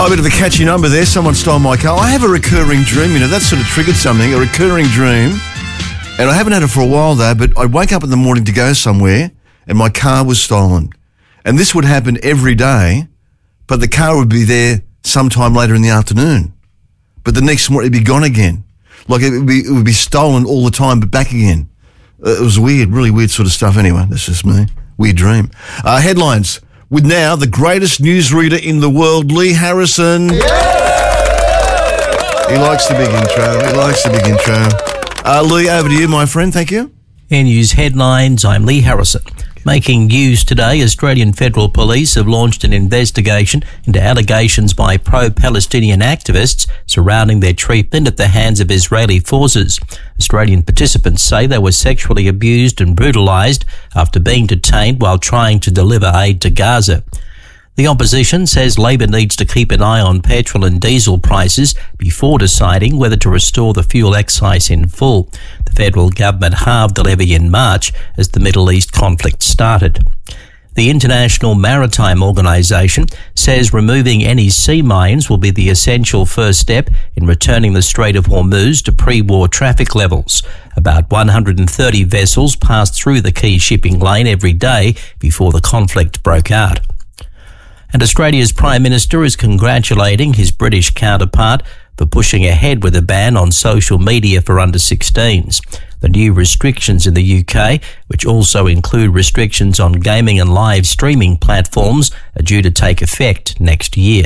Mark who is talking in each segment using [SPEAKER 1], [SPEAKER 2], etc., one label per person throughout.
[SPEAKER 1] Oh, a bit of a catchy number there. Someone stole my car. I have a recurring dream, that sort of triggered something, a recurring dream. And I haven't had it for a while though, but I'd wake up in the morning to go somewhere and my car was stolen. And this would happen every day, but the car would be there sometime later in the afternoon. But the next morning it'd be gone again. Like it would be stolen all the time, but back again. It was weird, really weird sort of stuff. Anyway, that's just me. Weird dream. Headlines with now the greatest newsreader in the world, Lee Harrison. Yeah! He likes the big intro. Lee, over to you, my friend. Thank you.
[SPEAKER 2] In news headlines, I'm Lee Harrison. Making news today, Australian Federal Police have launched an investigation into allegations by pro-Palestinian activists surrounding their treatment at the hands of Israeli forces. Australian participants say they were sexually abused and brutalised after being detained while trying to deliver aid to Gaza. The opposition says Labor needs to keep an eye on petrol and diesel prices before deciding whether to restore the fuel excise in full. The federal government halved the levy in March as the Middle East conflict started. The International Maritime Organization says removing any sea mines will be the essential first step in returning the Strait of Hormuz to pre-war traffic levels. About 130 vessels passed through the key shipping lane every day before the conflict broke out. And Australia's Prime Minister is congratulating his British counterpart for pushing ahead with a ban on social media for under-16s. The new restrictions in the UK, which also include restrictions on gaming and live streaming platforms, are due to take effect next year.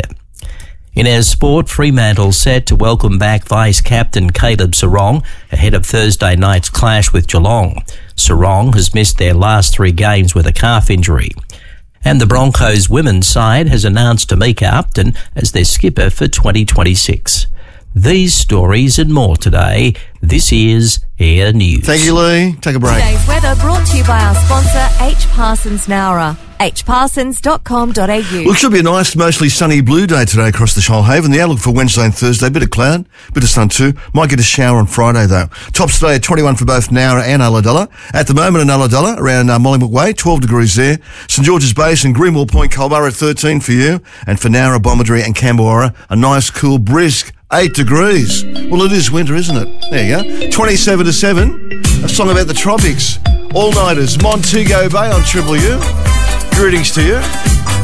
[SPEAKER 2] In our sport, Fremantle set to welcome back vice-captain Caleb Serong ahead of Thursday night's clash with Geelong. Serong has missed their last 3 games with a calf injury. And the Broncos women's side has announced Tamika Upton as their skipper for 2026. These stories and more today. This is Air News.
[SPEAKER 1] Thank you, Lee. Take a break.
[SPEAKER 3] Today's weather brought to you by our sponsor, H. Parsons Nowra. hparsons.com.au.
[SPEAKER 1] Well, it should be a nice, mostly sunny blue day today across the Shoalhaven. The outlook for Wednesday and Thursday, bit of cloud, bit of sun too. Might get a shower on Friday though. Tops today at 21 for both Nowra and Ulladulla. At the moment in Ulladulla, around Mollymook Way, 12 degrees there. St George's Basin, Greenwell Point, Culburra at 13 for you. And for Nowra, Bomaderry and Camberwara, a nice, cool, brisk 8 degrees. Well, it is winter, isn't it? There you go. 27 to 7, a song about the tropics. All-nighters, Montego Bay on Triple U. Greetings to you.